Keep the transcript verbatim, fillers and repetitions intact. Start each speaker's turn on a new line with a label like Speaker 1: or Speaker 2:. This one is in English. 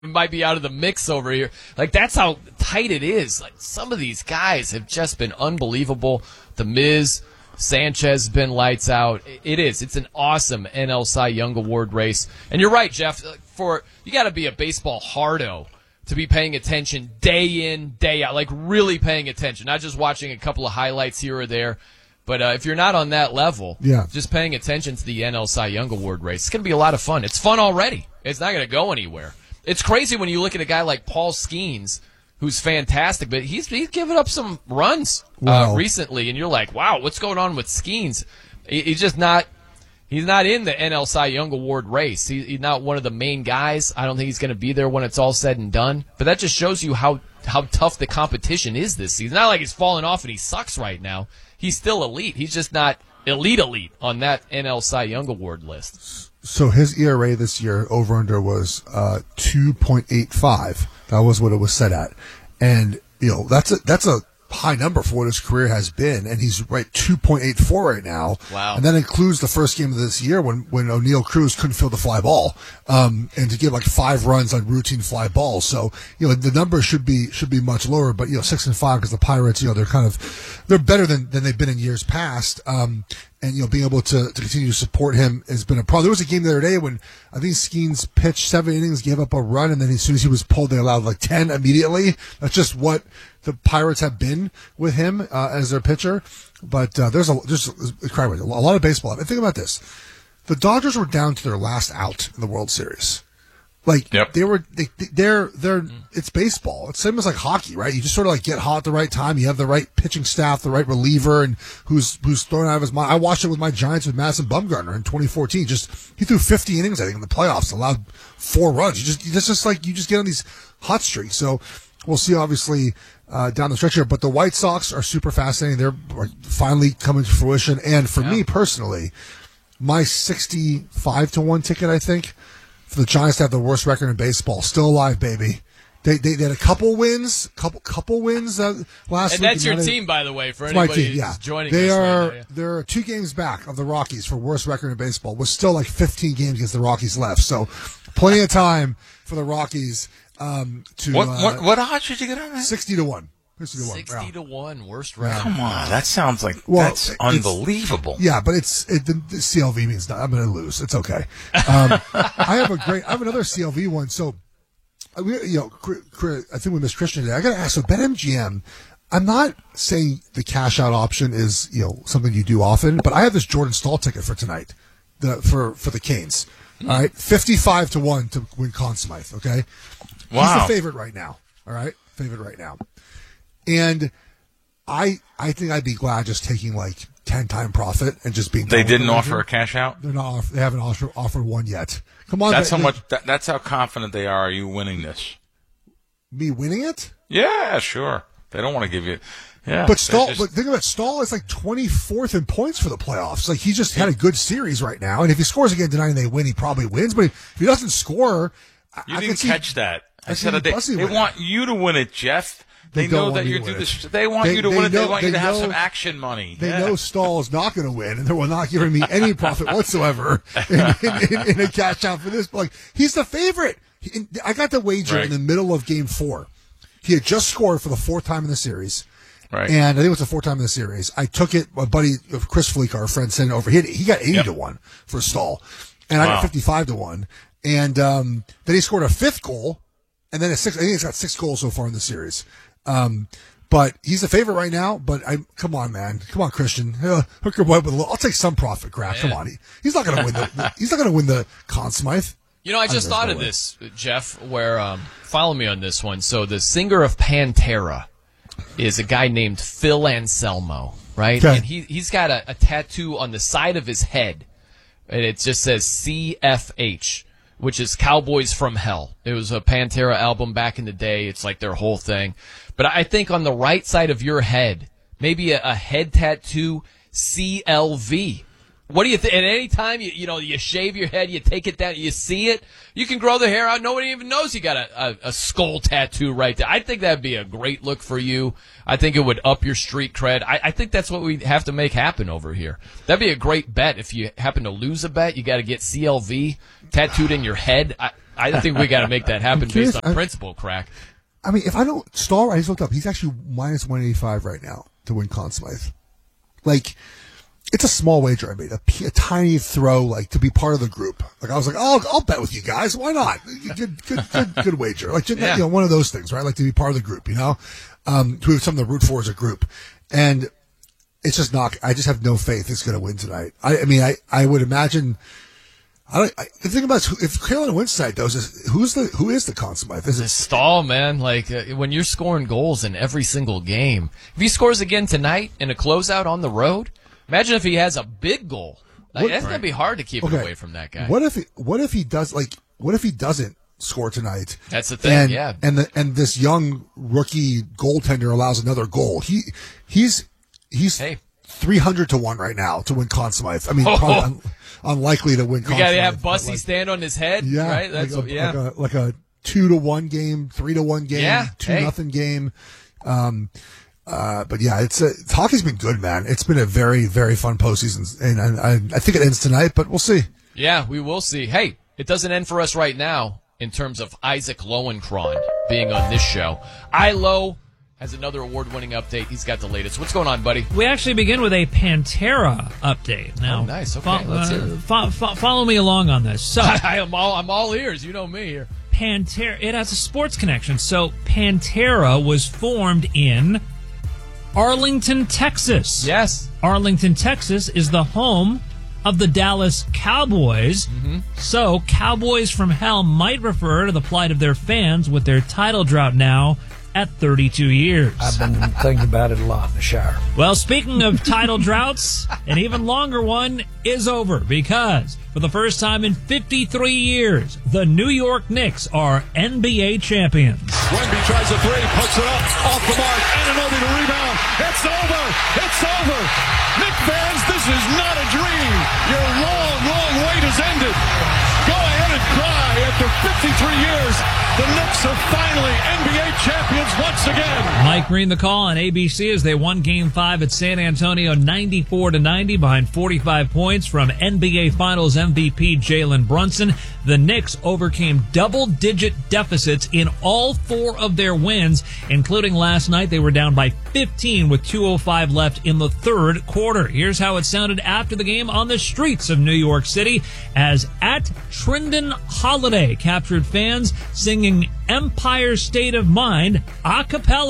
Speaker 1: might be out of the mix over here. Like, that's how tight it is. Like, some of these guys have just been unbelievable. The Miz, Sanchez has been lights out. It is. It's an awesome N L Cy Young Award race. And you're right, Jeff. For you got to be a baseball hardo to be paying attention day in, day out. Like, really paying attention, not just watching a couple of highlights here or there. But uh, if you're not on that level,
Speaker 2: yeah.
Speaker 1: just paying attention to the N L Cy Young Award race, it's going to be a lot of fun. It's fun already. It's not going to go anywhere. It's crazy when you look at a guy like Paul Skeens, who's fantastic, but he's he's given up some runs
Speaker 2: wow.
Speaker 1: uh, recently, and you're like, wow, what's going on with Skeens? He, he's just not he's not in the N L Cy Young Award race. He, he's not one of the main guys. I don't think he's going to be there when it's all said and done. But that just shows you how how tough the competition is this season. Not like he's falling off and he sucks right now. He's still elite. He's just not elite elite on that N L Cy Young Award list.
Speaker 2: So his E R A this year over under was uh, two point eight five. That was what it was set at, and you know that's a that's a high number for what his career has been, and he's right two point eight four right now.
Speaker 1: Wow!
Speaker 2: And that includes the first game of this year when when O'Neal Cruz couldn't field the fly ball, um, and to give like five runs on routine fly balls. So you know the number should be should be much lower, but you know six and five because the Pirates, you know they're kind of they're better than than they've been in years past. Um, And, you know, being able to, to continue to support him has been a problem. There was a game the other day when I think Skeens pitched seven innings, gave up a run, and then as soon as he was pulled, they allowed like ten immediately. That's just what the Pirates have been with him uh, as their pitcher. But uh, there's a there's a, a lot of baseball. And think about this. The Dodgers were down to their last out in the World Series. Like
Speaker 3: yep.
Speaker 2: they were, they, they're, they're, it's baseball. It's same as like hockey, right? You just sort of like get hot at the right time. You have the right pitching staff, the right reliever, and who's who's thrown out of his mind. I watched it with my Giants with Madison Bumgarner in twenty fourteen. Just he threw fifty innings, I think, in the playoffs, allowed four runs. You just, it's just like you just get on these hot streaks. So we'll see, obviously, uh, down the stretch here. But the White Sox are super fascinating. They're finally coming to fruition. And for yeah. me personally, my sixty-five to one ticket, I think, for the Giants to have the worst record in baseball. Still alive, baby. They they, they had a couple wins, couple couple wins uh, last
Speaker 1: and
Speaker 2: week.
Speaker 1: And that's your
Speaker 2: they,
Speaker 1: team, by the way, for
Speaker 2: my
Speaker 1: anybody
Speaker 2: team, yeah.
Speaker 1: who's joining
Speaker 2: they
Speaker 1: us
Speaker 2: are,
Speaker 1: right now, yeah.
Speaker 2: They're two games back of the Rockies for worst record in baseball, with still like fifteen games against the Rockies left. So plenty of time for the Rockies um, to...
Speaker 3: What,
Speaker 2: uh,
Speaker 3: what, what odds did you get on that?
Speaker 2: sixty to one. sixty to one.
Speaker 1: sixty
Speaker 2: yeah.
Speaker 1: to one, worst record.
Speaker 3: Come on, that sounds like
Speaker 2: well,
Speaker 3: that's unbelievable.
Speaker 2: Yeah, but it's it, the, the C L V means not, I'm going to lose. It's okay. Um, I have a great. I have another C L V one. So, we, you know, I think we missed Christian today. I got to ask. So, BetMGM. I'm not saying the cash out option is you know something you do often, but I have this Jordan Staal ticket for tonight, the for for the Canes. Mm-hmm. All right, fifty-five to one to win Conn Smythe. Okay,
Speaker 3: wow,
Speaker 2: he's the favorite right now. All right, favorite right now. And I I think I'd be glad just taking like ten time profit and just being.
Speaker 3: They didn't offer a cash out.
Speaker 2: They're not. Offer, they haven't offer, offered one yet. Come on.
Speaker 3: That's
Speaker 2: they,
Speaker 3: how much. That, that's how confident they are. Are you winning this?
Speaker 2: Me winning it?
Speaker 3: Yeah, sure. They don't want to give you. Yeah.
Speaker 2: But Staal.
Speaker 3: Just,
Speaker 2: but think about it, Staal is like twenty-fourth in points for the playoffs. Like he just had a good series right now, and if he scores again tonight and they win, he probably wins. But if he doesn't score,
Speaker 3: you
Speaker 2: I,
Speaker 3: didn't
Speaker 2: I
Speaker 3: catch
Speaker 2: see,
Speaker 3: that. I,
Speaker 2: I
Speaker 3: said they, they want you to win it, Jeff. They, they know that you do this. They want
Speaker 2: they,
Speaker 3: you to
Speaker 2: they
Speaker 3: win it.
Speaker 2: Know,
Speaker 3: they want
Speaker 2: they
Speaker 3: you to have
Speaker 2: know,
Speaker 3: some action money.
Speaker 2: They
Speaker 3: yeah.
Speaker 2: know Staal is not going to win, and they will not giving me any profit whatsoever in, in, in, in a cash out for this. But like he's the favorite. He, I got the wager right. in the middle of Game Four. He had just scored for the fourth time in the series,
Speaker 3: right?
Speaker 2: And I think it was the fourth time in the series. I took it. My buddy Chris Fleek, our friend, sent it over. He had, he got eighty
Speaker 3: yep.
Speaker 2: to one for Staal, and
Speaker 3: wow.
Speaker 2: I got fifty-five to one. And um, then he scored a fifth goal, and then a six. I think he's got six goals so far in the series. Um, But he's the favorite right now. But I, come on, man, come on, Christian, uh, hook your boy with a little. I'll take some profit, Graf. Come on, he, he's not going to win the, the. He's not going to win the Conn Smythe.
Speaker 1: You know, I just thought no of way. this, Jeff. Where um, follow me on this one. So the singer of Pantera is a guy named Phil Anselmo, right?
Speaker 2: Okay.
Speaker 1: And he he's got a, a tattoo on the side of his head, and it just says C F H, which is Cowboys from Hell. It was a Pantera album back in the day. It's like their whole thing. But I think on the right side of your head, maybe a, a head tattoo, C L V. What do you think? At any time, you, you know, you shave your head, you take it down, you see it, you can grow the hair out. Nobody even knows you got a, a, a skull tattoo right there. I think that'd be a great look for you. I think it would up your street cred. I, I think that's what we have to make happen over here. That'd be a great bet. If you happen to lose a bet, you got to get C L V tattooed in your head. I, I think we got to make that happen based on
Speaker 2: I,
Speaker 1: principle, Crack.
Speaker 2: I mean, if I don't, Star, I just looked up, he's actually minus one eighty-five right now to win Conn Smythe. Like, it's a small wager I made, a, a tiny throw, like, to be part of the group. Like, I was like, oh, I'll bet with you guys. Why not? Good, good, good, good wager. Like,
Speaker 1: yeah.
Speaker 2: you know, one of those things, right? Like, to be part of the group, you know? Um, to have something to root for as a group. And it's just not, I just have no faith it's going to win tonight. I, I mean, I, I would imagine, I don't, I, the thing about it, if Carolina wins tonight, though, is who's the, who is the Conn Smythe? Is it
Speaker 1: Stahl, man? Like, uh, when you're scoring goals in every single game, if he scores again tonight in a closeout on the road, imagine if he has a big goal. Like,
Speaker 2: What-
Speaker 1: that's going to be hard to keep
Speaker 2: Okay.
Speaker 1: it away from that guy.
Speaker 2: What if he, what if he does like what if he doesn't score tonight?
Speaker 1: That's the thing,
Speaker 2: and,
Speaker 1: yeah.
Speaker 2: And the and this young rookie goaltender allows another goal. He he's he's
Speaker 1: Hey.
Speaker 2: three hundred to one right now to win Conn Smythe. I mean,
Speaker 1: Oh.
Speaker 2: probably un, unlikely to win.
Speaker 1: We
Speaker 2: Conn
Speaker 1: got to
Speaker 2: Smythe,
Speaker 1: have
Speaker 2: but,
Speaker 1: Bussy
Speaker 2: like,
Speaker 1: stand on his head,
Speaker 2: yeah,
Speaker 1: right? That's
Speaker 2: like a,
Speaker 1: yeah.
Speaker 2: like a like a two to one game, three to one game,
Speaker 1: Yeah,
Speaker 2: two
Speaker 1: hey.
Speaker 2: nothing game. Um, uh, but yeah, it's, a, it's hockey's been good, man. It's been a very very fun postseason, and I, I I think it ends tonight, but we'll see.
Speaker 1: Yeah, we will see. Hey, it doesn't end for us right now in terms of Isaac Lowenkron being on this show. Ilo has another award-winning update. He's got the latest. What's going on, buddy?
Speaker 4: We actually begin with a Pantera update. Now,
Speaker 1: Oh, nice. Okay, let's hear it.
Speaker 4: fo- fo- follow me along on this. So,
Speaker 1: I am all I'm all ears. You know me here.
Speaker 4: Pantera, it has a sports connection. So, Pantera was formed in Arlington, Texas.
Speaker 1: Yes.
Speaker 4: Arlington, Texas is the home of the Dallas Cowboys.
Speaker 1: Mm-hmm.
Speaker 4: So, Cowboys from Hell might refer to the plight of their fans with their title drought now at thirty-two years.
Speaker 5: I've been thinking about it a lot in the shower.
Speaker 4: Well, speaking of title droughts, an even longer one is over because for the first time in fifty-three years, the New York Knicks are N B A champions.
Speaker 6: Wemby tries a three, puts it up, off the mark, Anunoby to rebound. It's over! It's over! Knick fans, this is not a dream! Your long, long wait has ended! Go ahead and cry! After fifty-three years, the Knicks are finally N B A champions once again!
Speaker 4: Mike Green the call on A B C as they won Game five at San Antonio ninety-four to ninety behind forty-five points from N B A Finals M V P Jalen Brunson. The Knicks overcame double-digit deficits in all four of their wins, including last night. They were down by fifteen with two oh five left in the third quarter. Here's how it sounded after the game on the streets of New York City as at Trindon Holiday captured fans singing Empire State of Mind a cappella.